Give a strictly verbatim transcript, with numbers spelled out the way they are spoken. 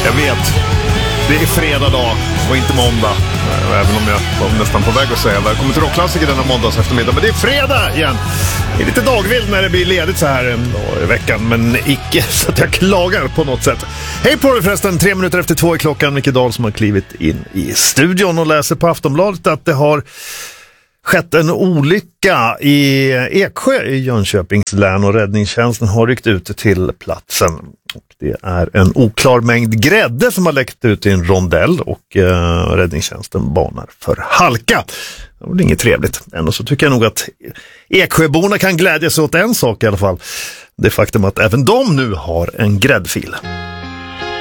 Jag vet, det är fredag dag och inte måndag. Även om jag var nästan på väg att säga välkommen till Rockklassiker denna måndags eftermiddag. Men det är fredag igen. Det är lite dagvild när det blir ledigt så här en dag i veckan. Men icke så att jag klagar på något sätt. Hej på dig förresten, tre minuter efter två i klockan. Micke Dahl som har klivit in i studion och läser på Aftonbladet att det har skett en olycka i Eksjö i Jönköpings län och räddningstjänsten har ryckt ut till platsen. Och det är en oklar mängd grädde som har läckt ut i en rondell och eh, räddningstjänsten banar för halka. Det är inget trevligt. Ändå så tycker jag nog att Eksjöborna kan glädja sig åt en sak i alla fall. Det faktum att även de nu har en gräddfil.